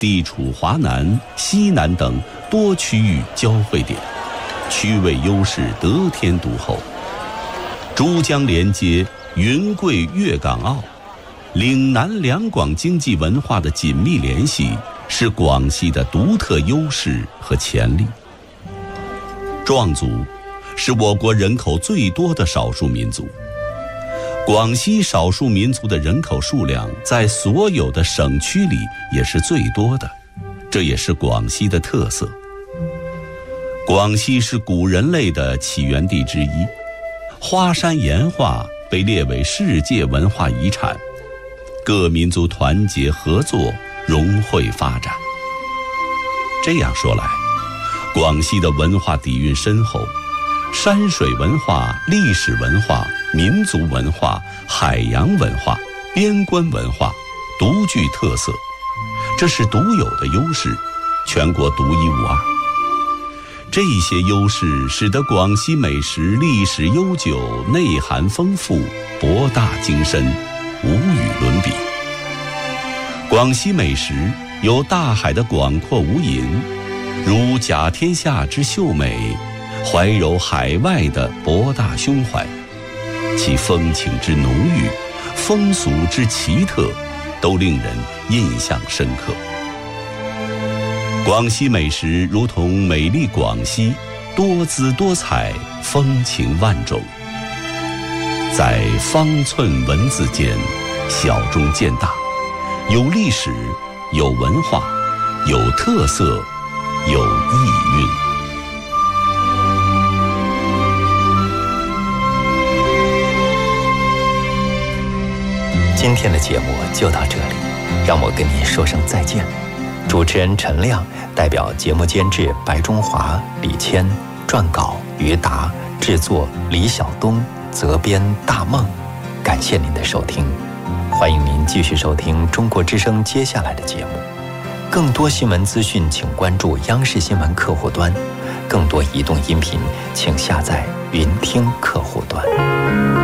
地处华南、西南等多区域交汇点，区位优势得天独厚。珠江连接云贵粤港澳，岭南两广经济文化的紧密联系是广西的独特优势和潜力。壮族是我国人口最多的少数民族，广西少数民族的人口数量在所有的省区里也是最多的，这也是广西的特色。广西是古人类的起源地之一，花山岩画被列为世界文化遗产，各民族团结合作，融汇发展。这样说来，广西的文化底蕴深厚，山水文化、历史文化、民族文化、海洋文化、边关文化独具特色，这是独有的优势，全国独一无二。这些优势使得广西美食历史悠久，内涵丰富，博大精深，无与伦比。广西美食有大海的广阔无垠，如甲天下之秀美，怀柔海外的博大胸怀，其风情之浓郁，风俗之奇特，都令人印象深刻。广西美食如同美丽广西，多姿多彩，风情万种，在方寸文字间小中见大，有历史，有文化，有特色，有意蕴。 今天的节目就到这里，让我跟你说声再见。主持人陈亮代表节目监制白中华、李谦，撰稿于达，制作李晓东，责编大梦。感谢您的收听，欢迎您继续收听中国之声接下来的节目。更多新闻资讯请关注央视新闻客户端，更多移动音频请下载云听客户端。